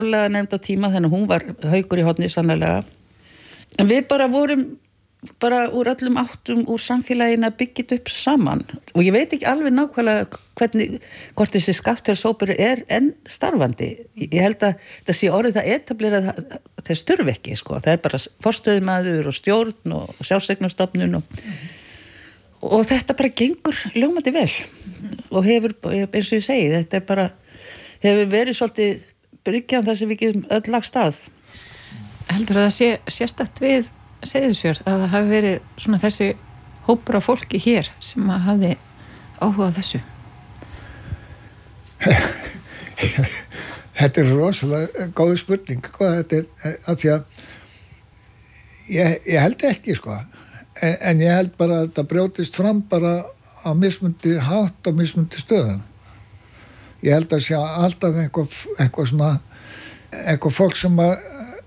nefnd á tíma, þannig hún var haukur í horni sannarlega. En við bara vorum úr öllum áttum úr samfélaginu að byggja þetta upp saman. Og ég veit ekki alveg nákvæmlega hvort þessi Skaftafellshópur enn starfandi. Ég held að þetta sé orðið það etablera það störfi ekki, sko. Það er bara forstöðumaður og stjórn og sjálfseignarstofnun og þetta bara gengur ljómandi vel. Og hefur, eins og ég segi, þetta er bara, hefur verið svolítið bryggjan þar sem við getum öll lagst að. Heldur að það sé sérstakt við Seyðisfjörð að það hafi verið svona þessi hópur af fólki hér sem að hafi áhuga á þessu? Þetta er rosalega góð spurning, sko. Þetta er að því að ég held ekki, sko. En ég held bara að þetta brjótist fram bara á mismundi hátt og mismundi stöðum. Ég held að sé alltaf eitthvað svona eitthvað fólk sem að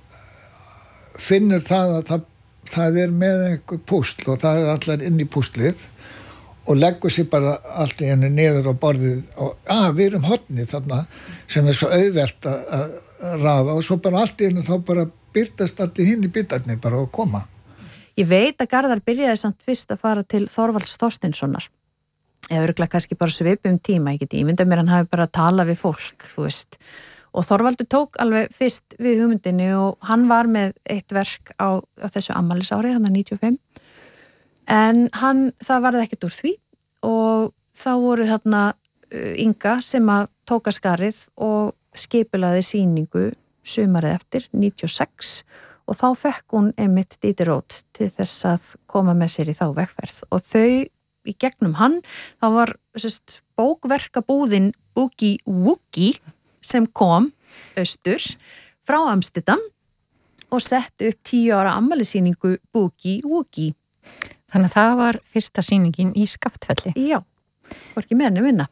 finnur það að það er með einhver púsl og það er allar inn í púslið og leggur sér bara allt í henni niður á borðið og við erum hornið þarna sem er svo auðvelt að raða og svo bara allt í henni þá bara byrtast allt í hinn í bitarni bara að koma. Ég veit að Garðar byrjaði samt fyrst að fara til Þorvalds Þorsteinssonar. Eða örugglega kannski bara svipum tíma, ég geti ímyndað mér hann hafi bara talað við fólk, þú veist. Og Þorvaldur tók alveg fyrst við hugmyndinni og hann var með eitt verk á þessu afmælisári, hann 95. En það varði ekkert úr því og þá voru þarna Inga sem að tóka skarið og skipulaði sýningu sumarið eftir, 96. Og þá fekk hún einmitt Díti Rót til þess að koma með sér í þá vegferð. Og þau í gegnum hann, þá var bókverkabúðin Boogie Woogie sem kom austur frá Amsterdam og setti upp 10 ára afmælissýningu Boogie Woogie. Þannig að það var fyrsta sýningin í Skaftfelli. Já, var ekki meðan vinna.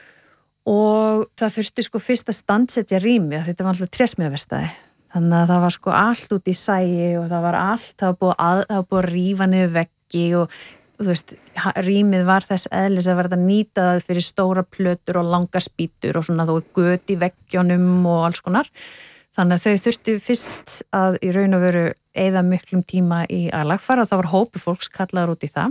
Og það þurfti fyrst að standsetja rými, þetta var alltaf trésmíðaverkstæði. Þannig að það var allt út í sæi og það var allt, það var búið að rífa niður veggi og þú veist, rýmið var þess eðlis að verða nýtað fyrir stóra plötur og langa spýtur og svona þó göt í veggjónum og alls konar. Þannig að þau þurftu fyrst að í raun og veru eyða miklum tíma í að lagfæra og það var hópu fólks kallaður út í það.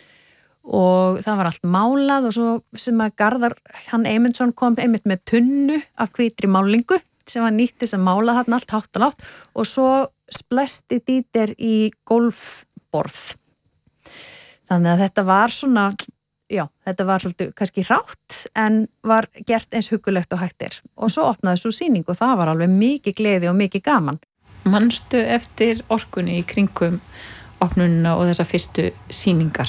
Og það var allt málað og svo sem að Garðar, hann Eymundsson kom einmitt með tunnu af hvítri málingu sem var nýtt þess að mála þarna allt hátt og lágt og svo splesti Dítir í golfborð. Þannig að þetta var svona, já, þetta var svolítið kannski hrátt en var gert eins huggulegt og hægt er. Og svo opnaði svo sýning og það var alveg mikið gleði og mikið gaman. Manstu eftir orkunni í kringum opnunina og þessa fyrstu sýningar?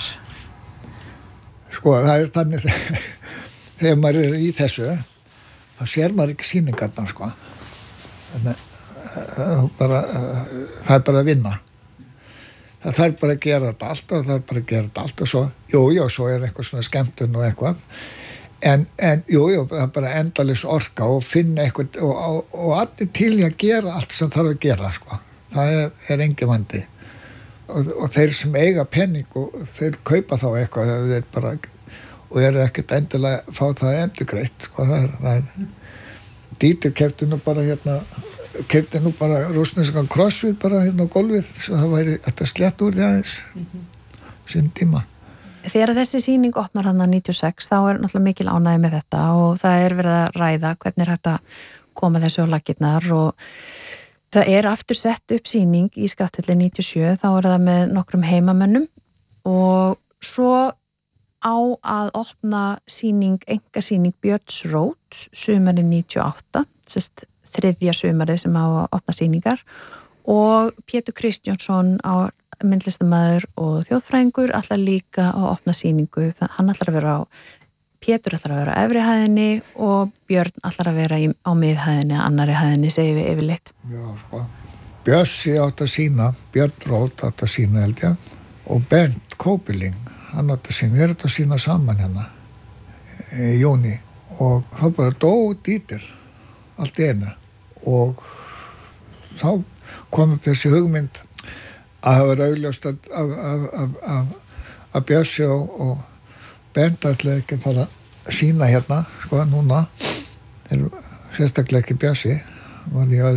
Sko, það er þannig þegar maður er í þessu, þá sér maður ekki sýningarnar, sko. Þannig það er bara að vinna. Það þarf bara að gera þetta allt og svo, svo er eitthvað svona skemmtun og eitthvað. En það er bara endalaus orka og finna eitthvað og allir til í að gera allt sem þarf að gera, sko. Það er engin vandi. Og þeir sem eiga penning og þeir kaupa þá eitthvað, þeir bara, og eru ekkert endilega að fá það endurgreitt, sko. Það er Dítir keypti nú bara rússneskan crossfit bara hérna á gólfið svo það væri þetta slett úr því aðeins sinn tíma. Þegar þessi sýning opnar hann 96 þá er náttúrulega mikil ánægja með þetta og það er verið að ræða hvernig er hægt að koma þessu á laggirnar og það er aftur sett upp sýning í Skaftfelli 97 þá er það með nokkrum heimamönnum og svo á að opna engasýning Björns Rót sumarið 98 þriðja sumarið sem á að opna sýningar og Pétur Kristjánsson á myndlistamæður og þjóðfræðingur ætlar líka að opna sýningu hann ætlar að vera Pétur ætlar að vera á efri hæðinni og Björn ætlar að vera á miðhæðinni annari hæðinni segjum við yfirleitt. Já, sko. Bjössi átt að sýna Björn Rót átt að sýna held ég og Bernd Kópiling hann átt að sýna, við erum að sýna saman hérna í júni og þá bara dó Dítir allt í einu og þá kom upp þessi hugmynd að það var augljóst að Bjössi og Bernd ætlaði ekki að fara að sýna hérna sko núna sérstaklega ekki Bjössi var í öðru